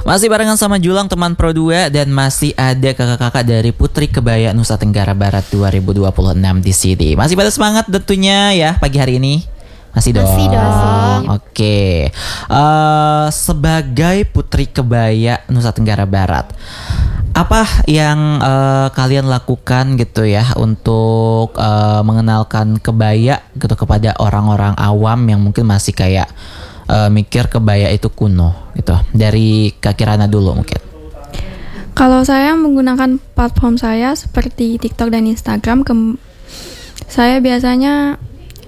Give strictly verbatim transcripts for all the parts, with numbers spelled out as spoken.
Masih barengan sama Julang teman Pro dua dan masih ada kakak-kakak dari Putri Kebaya Nusa Tenggara Barat dua ribu dua puluh enam di sini. Masih pada semangat tentunya ya pagi hari ini. Masih dong. Masih dong. Oke. Uh, sebagai Putri Kebaya Nusa Tenggara Barat, apa yang uh, kalian lakukan gitu ya untuk uh, mengenalkan kebaya gitu kepada orang-orang awam yang mungkin masih kayak Uh, mikir kebaya itu kuno gitu. Dari Kak Kirana dulu mungkin. Kalau saya menggunakan platform saya seperti TikTok dan Instagram, ke- saya biasanya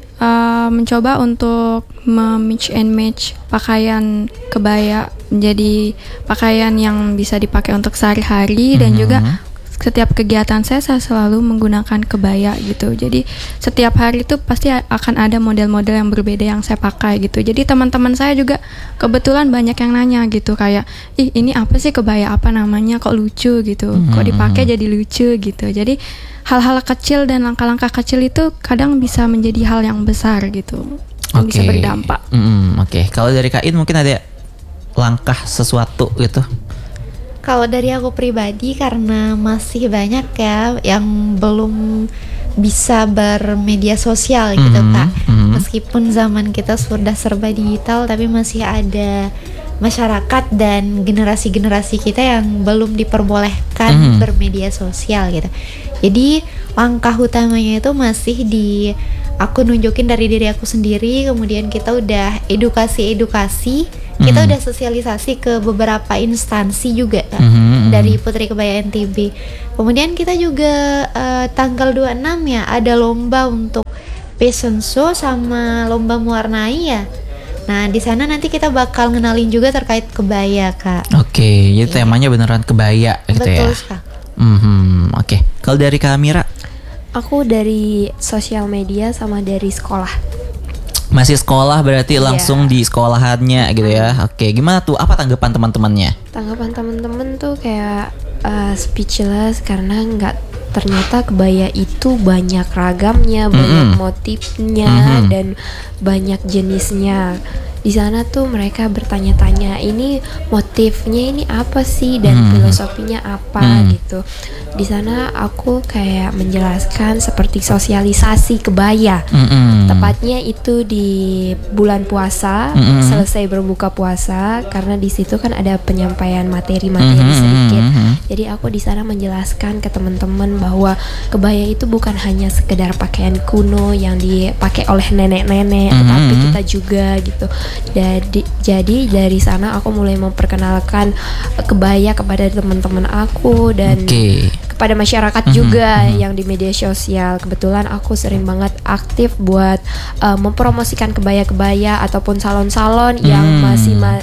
uh, mencoba untuk mix and match pakaian kebaya menjadi pakaian yang bisa dipakai untuk sehari-hari, mm-hmm. dan juga setiap kegiatan saya, saya selalu menggunakan kebaya gitu. Jadi setiap hari itu pasti akan ada model-model yang berbeda yang saya pakai gitu. Jadi teman-teman saya juga kebetulan banyak yang nanya gitu, kayak, ih ini apa sih kebaya, apa namanya, kok lucu gitu, kok dipakai jadi lucu gitu. Jadi hal-hal kecil dan langkah-langkah kecil itu kadang bisa menjadi hal yang besar gitu, yang okay. bisa berdampak. Mm, Oke, okay. Kalau dari Kak In mungkin ada langkah sesuatu gitu. Kalau dari aku pribadi, karena masih banyak ya yang belum bisa bermedia sosial gitu, mm-hmm. Kak. Mm-hmm. Meskipun zaman kita sudah serba digital, tapi masih ada masyarakat dan generasi-generasi kita yang belum diperbolehkan mm-hmm. bermedia sosial gitu. Jadi langkah utamanya itu masih di aku nunjukin dari diri aku sendiri, kemudian kita udah edukasi-edukasi, kita mm-hmm. udah sosialisasi ke beberapa instansi juga kan, mm-hmm. dari Putri Kebaya N T B. Kemudian kita juga uh, tanggal dua puluh enam ya ada lomba untuk fashion show sama lomba mewarnai ya. Nah di sana nanti kita bakal ngenalin juga terkait kebaya, Kak. Oke, okay, jadi yeah. temanya beneran kebaya gitu. Betul, ya. Kak. Mm-hmm. Oke, okay. Kalau dari Kak Mira? Aku dari sosial media sama dari sekolah. Masih sekolah berarti langsung yeah. di sekolahannya gitu ya. Oke, gimana tuh? Apa tanggapan teman-temannya? Tanggapan teman-teman tuh kayak uh, speechless karena nggak, ternyata kebaya itu banyak ragamnya, mm-hmm. banyak motifnya, mm-hmm. dan banyak jenisnya. Di sana tuh mereka bertanya-tanya, ini motifnya ini apa sih dan hmm. filosofinya apa hmm. gitu. Di sana aku kayak menjelaskan seperti sosialisasi kebaya. Hmm. Tepatnya itu di bulan puasa, hmm. selesai berbuka puasa, karena di situ kan ada penyampaian materi-materi hmm. sedikit. Hmm. Jadi aku di sana menjelaskan ke teman-teman bahwa kebaya itu bukan hanya sekedar pakaian kuno yang dipakai oleh nenek-nenek, hmm. tetapi kita juga gitu. Jadi, jadi dari sana aku mulai memperkenalkan kebaya kepada teman-teman aku dan okay. kepada masyarakat mm-hmm. juga mm-hmm. yang di media sosial. Kebetulan aku sering banget aktif buat uh, mempromosikan kebaya-kebaya ataupun salon-salon mm. yang masih ma-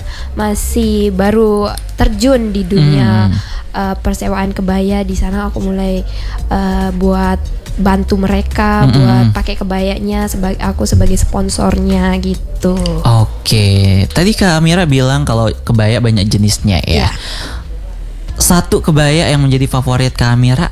masih baru terjun di dunia mm. uh, persewaan kebaya. Di sana aku mulai uh, buat bantu mereka mm-hmm. buat pakai kebayanya, sebagai aku sebagai sponsornya gitu. Oke, tadi Kak Amira bilang kalau kebaya banyak jenisnya ya. Yeah. Satu kebaya yang menjadi favorit Kak Amira?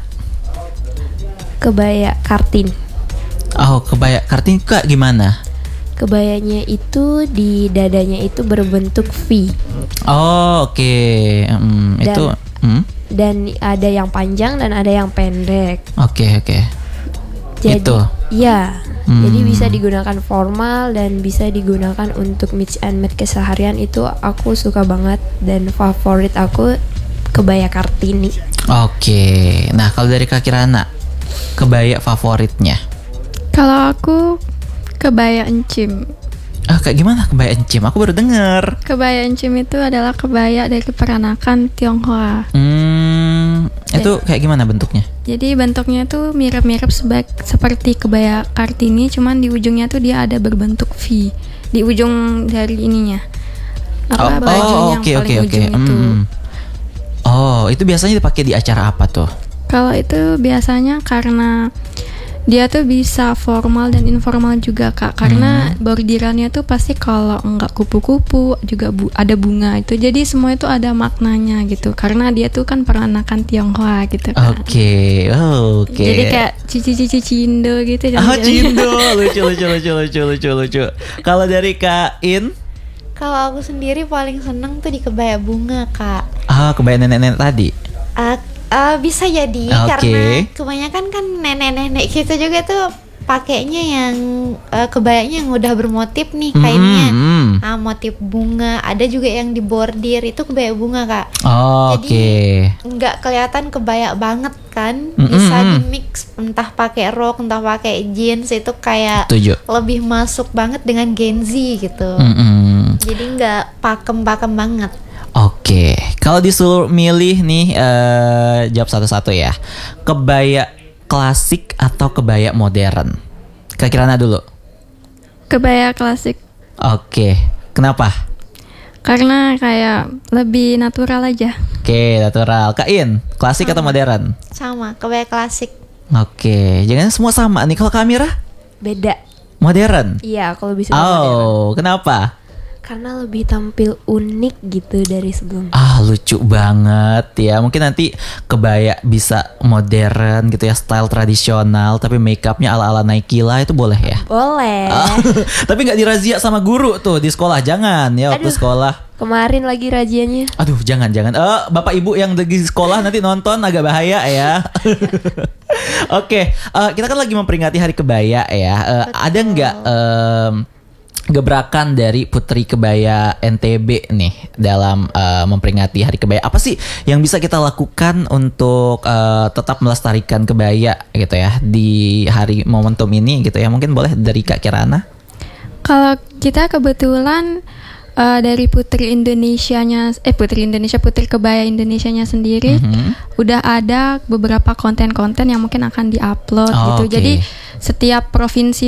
Kebaya kartin. Oh, kebaya kartin Kak gimana? Kebayanya itu di dadanya itu berbentuk V. Oh, oke. Okay. Hmm, itu hmm? Dan ada yang panjang dan ada yang pendek. Oke, okay, oke. Okay. Jadi, itu. Ya, hmm. jadi bisa digunakan formal dan bisa digunakan untuk mix and match keseharian. Itu aku suka banget dan favorit aku kebaya Kartini. Oke, nah kalau dari Kak Kirana, kebaya favoritnya? Kalau aku kebaya encim. Ah, kayak gimana kebaya encim? Aku baru dengar. Kebaya encim itu adalah kebaya dari peranakan Tionghoa. Hmm, itu kayak gimana bentuknya? Jadi bentuknya tuh mirip-mirip seba- seperti kebaya Kartini, cuman di ujungnya tuh dia ada berbentuk V di ujung dari ininya. Apa oh, bajunya oh, yang okay, paling okay, ujung okay. itu. Mm. Oh, itu biasanya dipakai di acara apa tuh? Kalau itu biasanya karena dia tuh bisa formal dan informal juga, Kak, karena hmm. bordirannya tuh pasti kalau enggak kupu-kupu juga bu- ada bunga itu, jadi semua itu ada maknanya gitu, karena dia tuh kan peranakan Tionghoa gitu kan. Oke, okay. oh, oke. Okay. Jadi kayak cici-cici cindo gitu. Oh, cindo, lucu, lucu, lucu, lucu, lucu, lucu. Kalau dari Kak In? Kalau aku sendiri paling seneng tuh di kebaya bunga, Kak. Ah, kebaya nenek-nenek tadi. Uh, uh, bisa jadi Oke. karena kebanyakan kan nenek-nenek kita juga tuh pakainya yang uh, kebayanya yang udah bermotif nih kainnya. Mm-hmm. Ah, motif bunga, ada juga yang dibordir, itu kebaya bunga, Kak. Oh, Jadi oke. nggak kelihatan kebaya banget kan, Mm-mm. bisa di mix entah pakai rok, entah pakai jeans, itu kayak Setuju. lebih masuk banget dengan Gen Z gitu. Mm-mm. Jadi nggak pakem-pakem banget. Oke, kalau disuruh milih nih, eh, jawab satu-satu ya. Kebaya klasik atau kebaya modern? Kak Kirana dulu. Kebaya klasik. Oke, kenapa? Karena kayak lebih natural aja. Oke, natural. Kak In, klasik atau modern? Sama, kebaya klasik. Oke, jangan semua sama nih. Kalau Kak Mira, Beda. modern. Iya, kalau bisa modern. Oh, kenapa? Karena lebih tampil unik gitu dari sebelum. Ah, lucu banget ya. Mungkin nanti kebaya bisa modern gitu ya, style tradisional, tapi makeupnya ala-ala Naikila itu boleh ya? Boleh. Ah, tapi nggak dirazia sama guru tuh di sekolah, jangan ya waktu Aduh. sekolah. Kemarin lagi rajianya. Aduh, jangan jangan. Eh, bapak ibu yang di sekolah nanti nonton agak bahaya ya. Oke, eh, kita kan lagi memperingati Hari Kebaya ya. Eh, ada nggak em, gebrakan dari Putri Kebaya N T B nih dalam eh, memperingati Hari Kebaya? Apa sih yang bisa kita lakukan untuk eh, tetap melestarikan kebaya gitu ya di hari momentum ini gitu ya? Mungkin boleh dari Kak Kirana. Kalau kita kebetulan uh, dari Putri Indonesianya, eh Putri Indonesia, Putri Kebaya Indonesianya sendiri, Mhm. udah ada beberapa konten-konten yang mungkin akan diupload Oh, gitu. oke. Jadi setiap provinsi